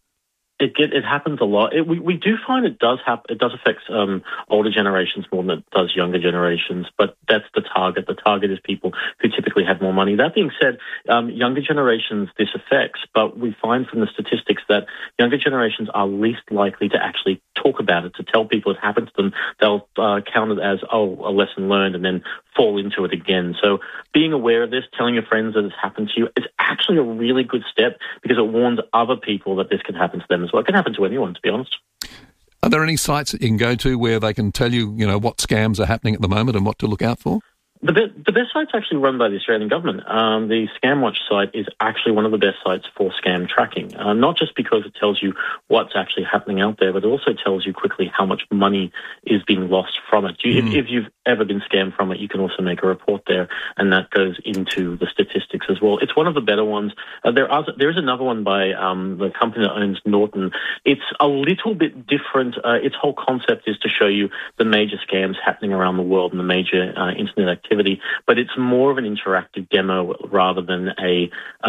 It happens a lot. We do find it does affect older generations more than it does younger generations, but that's the target. The target is people who typically have more money. That being said, younger generations this affects, but we find from the statistics that younger generations are least likely to actually talk about it, to tell people it happened to them. They'll count it as, a lesson learned, and then fall into it again. So being aware of this, telling your friends that it's happened to you, is actually a really good step because it warns other people that this can happen to them as well. It can happen to anyone, to be honest. Are there any sites that you can go to where they can tell you, what scams are happening at the moment and what to look out for? The best site's actually run by the Australian government. The ScamWatch site is actually one of the best sites for scam tracking, not just because it tells you what's actually happening out there, but it also tells you quickly how much money is being lost from it. If you've ever been scammed from it, you can also make a report there, and that goes into the statistics as well. It's one of the better ones. There is another one by the company that owns Norton. It's a little bit different. Its whole concept is to show you the major scams happening around the world and the major internet activity. But it's more of an interactive demo rather than a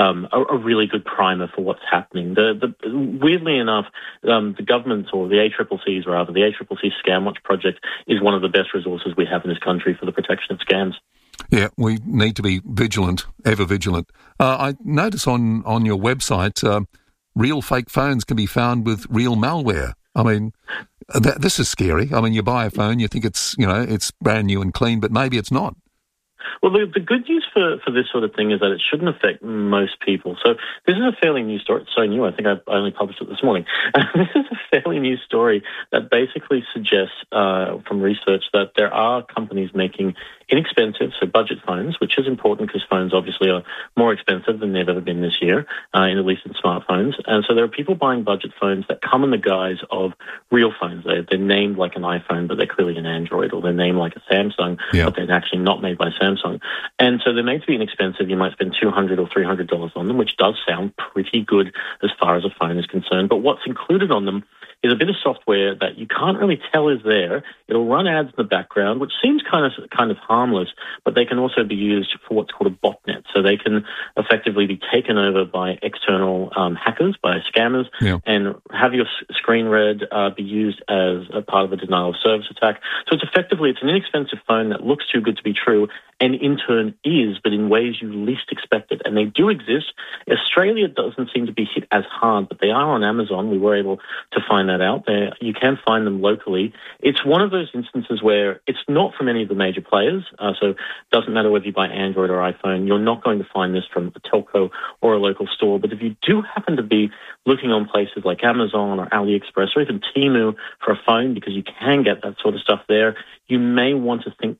really good primer for what's happening. Weirdly enough, the government, or the ACCC's rather, the ACCC ScamWatch project is one of the best resources we have in this country for the protection of scams. Yeah, we need to be vigilant, ever vigilant. I notice on your website, real fake phones can be found with real malware. I mean, this is scary. I mean, you buy a phone, you think it's brand new and clean, but maybe it's not. Well, the good news for this sort of thing is that it shouldn't affect most people. So this is a fairly new story. It's so new, I think I only published it this morning. This is a fairly new story that basically suggests from research that there are companies making inexpensive, so budget phones, which is important because phones obviously are more expensive than they've ever been this year, at least in smartphones. And so there are people buying budget phones that come in the guise of real phones. They're named like an iPhone, but they're clearly an Android, or they're named like a Samsung, but they're actually not made by Samsung. Samsung. And so they're made to be inexpensive. You might spend $200 or $300 on them, which does sound pretty good as far as a phone is concerned. But what's included on them is a bit of software that you can't really tell is there. It'll run ads in the background, which seems kind of harmless, but they can also be used for what's called a botnet. So they can effectively be taken over by external hackers, by scammers, and have your screen read, be used as a part of a denial of service attack. So it's an inexpensive phone that looks too good to be true, and in turn is, but in ways you least expect it. And they do exist. Australia doesn't seem to be hit as hard, but they are on Amazon. We were able to find that out there. You can find them locally. It's one of those instances where it's not from any of the major players, so it doesn't matter whether you buy Android or iPhone. You're not going to find this from a telco or a local store. But if you do happen to be looking on places like Amazon or AliExpress or even Temu for a phone, because you can get that sort of stuff there, you may want to think